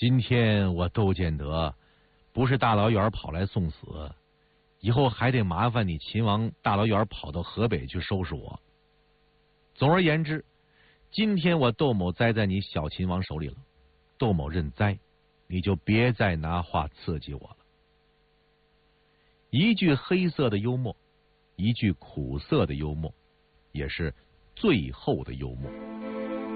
今天我窦建德不是大老远跑来送死，以后还得麻烦你秦王大老远跑到河北去收拾我。总而言之，今天我窦某栽在你小秦王手里了，窦某认栽，你就别再拿话刺激我了。一句黑色的幽默，一句苦涩的幽默，也是最后的幽默。